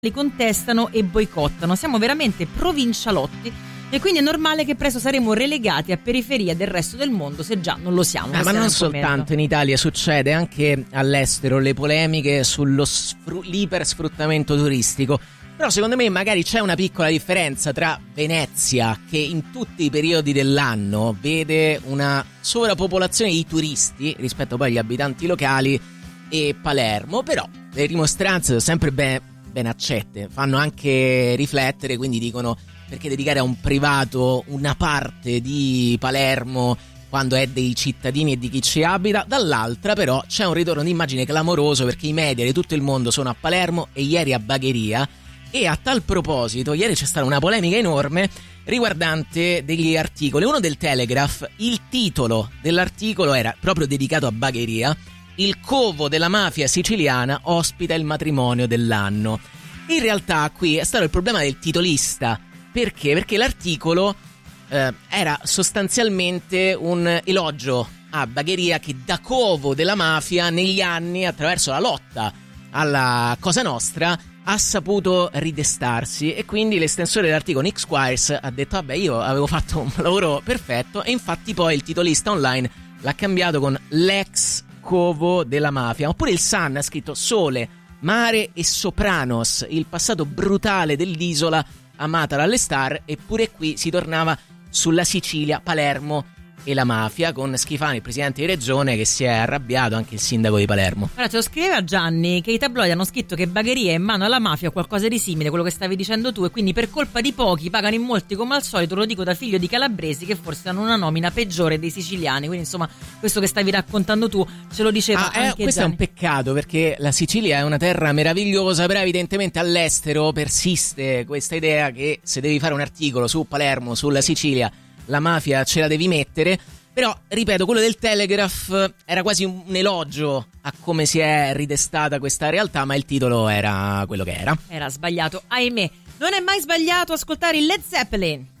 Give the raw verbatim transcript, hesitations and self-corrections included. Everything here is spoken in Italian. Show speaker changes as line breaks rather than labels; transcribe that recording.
li contestano e boicottano. Siamo veramente provincialotti e quindi è normale che presto saremo relegati a periferia del resto del mondo, se già non lo siamo.
Eh, ma non soltanto in Italia, succede anche all'estero, le polemiche sullo sfru- l'ipersfruttamento turistico. Però secondo me magari c'è una piccola differenza tra Venezia, che in tutti i periodi dell'anno vede una sovrappopolazione di turisti rispetto poi agli abitanti locali, e Palermo. Però le dimostranze sono sempre ben, ben accette, fanno anche riflettere, quindi dicono: perché dedicare a un privato una parte di Palermo quando è dei cittadini e di chi ci abita? Dall'altra però c'è un ritorno d'immagine clamoroso, perché i media di tutto il mondo sono a Palermo e ieri a Bagheria. E a tal proposito, ieri c'è stata una polemica enorme riguardante degli articoli. Uno del Telegraph, il titolo dell'articolo era proprio dedicato a Bagheria: il covo della mafia siciliana ospita il matrimonio dell'anno. In realtà qui è stato il problema del titolista. Perché? Perché l'articolo eh, era sostanzialmente un elogio a Bagheria, che da covo della mafia negli anni, attraverso la lotta alla Cosa Nostra, ha saputo ridestarsi. E quindi l'estensore dell'articolo, Nick Squires, ha detto: vabbè, io avevo fatto un lavoro perfetto. E infatti poi il titolista online l'ha cambiato con l'ex covo della mafia. Oppure il Sun ha scritto: sole, mare e Sopranos, il passato brutale dell'isola amata dalle star. Eppure qui si tornava sulla Sicilia, Palermo e la mafia, con Schifani, il presidente di regione, che si è arrabbiato, anche il sindaco di Palermo.
Allora, ce lo scriveva Gianni che i tabloidi hanno scritto che Bagheria è in mano alla mafia o qualcosa di simile, quello che stavi dicendo tu, e quindi per colpa di pochi pagano in molti come al solito. Lo dico da figlio di calabresi che forse hanno una nomina peggiore dei siciliani. Quindi insomma, questo che stavi raccontando tu ce lo diceva
ah, eh,
anche
questo
Gianni.
È un peccato, perché la Sicilia è una terra meravigliosa, però evidentemente all'estero persiste questa idea che se devi fare un articolo su Palermo, sulla Sicilia, la mafia ce la devi mettere. Però, ripeto, quello del Telegraph era quasi un elogio a come si è ridestata questa realtà, ma il titolo era quello che era.
Era sbagliato, ahimè. Non è mai sbagliato ascoltare il Led Zeppelin.